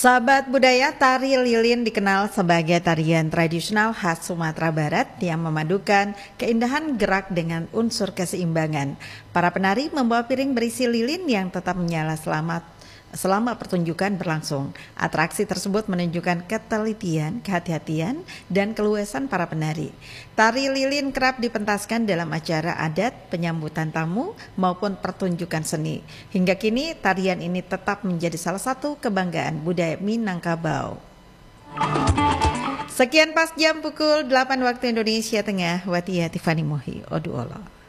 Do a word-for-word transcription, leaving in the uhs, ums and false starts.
Sahabat budaya, tari lilin dikenal sebagai tarian tradisional khas Sumatera Barat yang memadukan keindahan gerak dengan unsur keseimbangan. Para penari membawa piring berisi lilin yang tetap menyala selama, selama pertunjukan berlangsung. Atraksi tersebut menunjukkan ketelitian, kehati-hatian, dan keluasan para penari. Tari lilin kerap dipentaskan dalam acara adat, penyambutan tamu, maupun pertunjukan seni. Hingga kini, tarian ini tetap menjadi salah satu kebanggaan budaya Minangkabau. Sekian pas jam pukul delapan waktu Indonesia Tengah, Watia Tiffany Mohi, Oduolo.